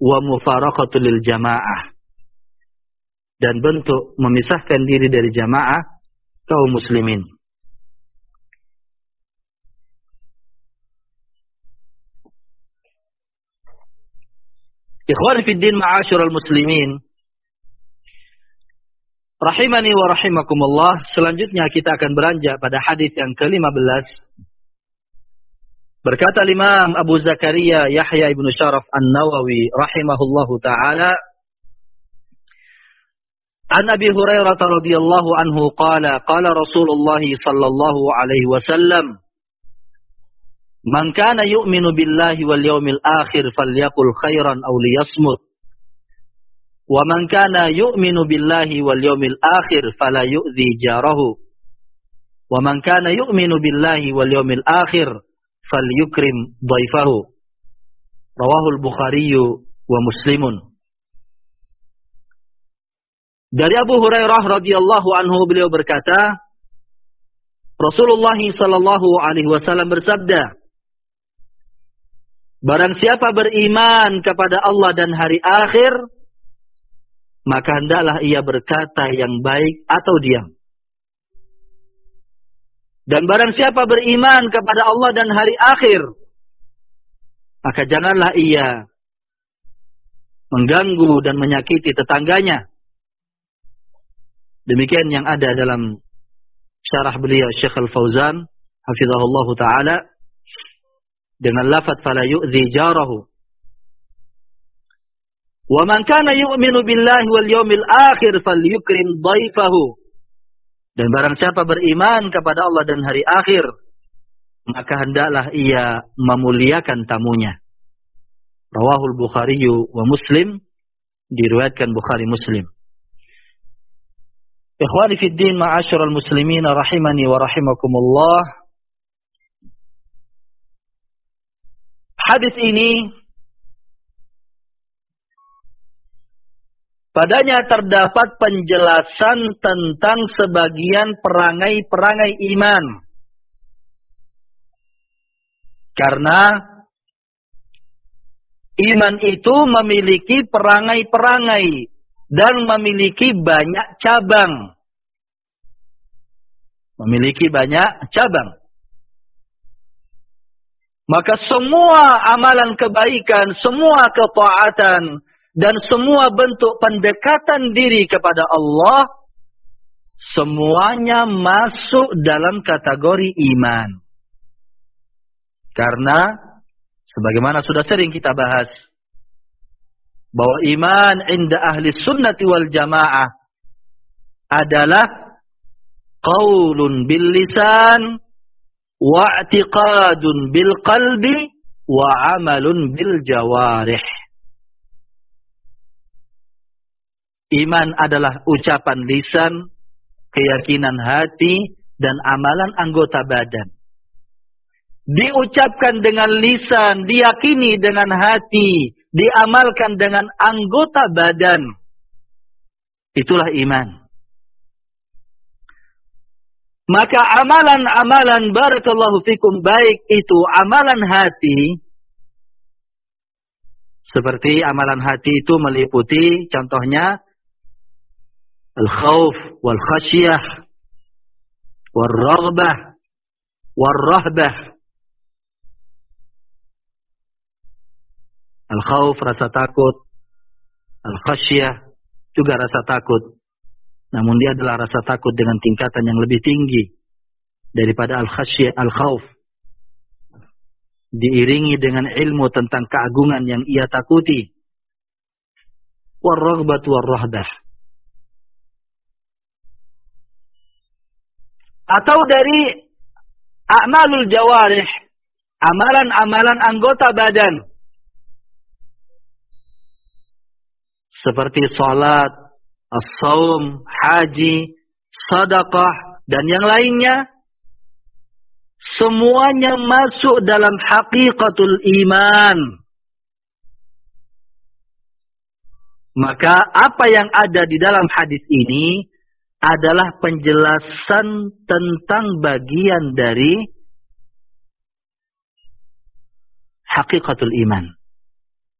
wa mufaraqatu lil jamaah, dan bentuk memisahkan diri dari jamaah kaum muslimin. Ikhwani fid din, ma'asyiral muslimin, rahimani wa rahimakumullah. Selanjutnya kita akan beranjak pada hadis yang ke-15. Berkata Imam Abu Zakaria Yahya ibn Sharaf An-Nawawi rahimahullahu ta'ala, an Abi Hurairah radhiyallahu anhu qala Rasulullah sallallahu alaihi wasallam, man kana yu'minu billahi wal yawmil akhir falyaqul khairan aw liyasmut, wa man kana yu'minu billahi wal yawmil akhir fala yu'dhi jarahu, wa man kana yu'minu billahi wal yawmil akhir falyukrim dhaifahu. Rawahul Bukhari wa Muslimun. Dari Abu Hurairah radhiyallahu anhu, beliau berkata, Rasulullah sallallahu alaihi wasallam bersabda, barang siapa beriman kepada Allah dan hari akhir, maka hendaklah ia berkata yang baik atau diam. Dan barang siapa beriman kepada Allah dan hari akhir, maka janganlah ia mengganggu dan menyakiti tetangganya. Demikian yang ada dalam syarah beliau Syekh Al-Fauzan hafizahullah ta'ala dengan lafaz fala yu'dhi jarahu. Wa man kana yu'minu billahi wal yawmil akhir falyukrim dhaifahu. Dan barang siapa beriman kepada Allah dan hari akhir, maka hendaklah ia memuliakan tamunya. Rawahul Bukhari wa Muslim, diriwayatkan Bukhari Muslim. Ikhwani fid din, ma'asyiral muslimin rahimani wa rahimakumullah. Hadis ini padanya terdapat penjelasan tentang sebagian perangai-perangai iman. Karena iman itu memiliki perangai-perangai dan memiliki banyak cabang. Memiliki banyak cabang. Maka semua amalan kebaikan, semua ketaatan, dan semua bentuk pendekatan diri kepada Allah, semuanya masuk dalam kategori iman. Karena sebagaimana sudah sering kita bahas, bahwa iman inda ahli sunnati wal jamaah adalah qaulun bil lisan wa i'tiqadun bil qalbi wa amalun bil jawarih. Iman adalah ucapan lisan, keyakinan hati, dan amalan anggota badan. Diucapkan dengan lisan, diyakini dengan hati, diamalkan dengan anggota badan. Itulah iman. Maka amalan-amalan barakallahu fikum, baik itu amalan hati, seperti amalan hati itu meliputi contohnya al-khawf wal-khasyah wal-raghbah wal-rahbah. Al-khawf, rasa takut. Al-khasyah, juga rasa takut. Namun dia adalah rasa takut dengan tingkatan yang lebih tinggi daripada al-khasyah, al-khawf. Diiringi dengan ilmu tentang keagungan yang ia takuti. Wal-raghbah wal-rahbah. Atau dari a'malul jawarih, amalan-amalan anggota badan. Seperti salat, as-saum, haji, sedekah, dan yang lainnya. Semuanya masuk dalam haqiqatul iman. Maka apa yang ada di dalam hadis ini adalah penjelasan tentang bagian dari haqiqatul iman.